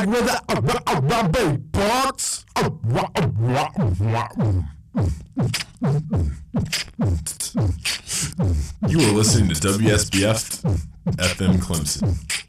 with the big parts. You are listening to WSBF FM Clemson.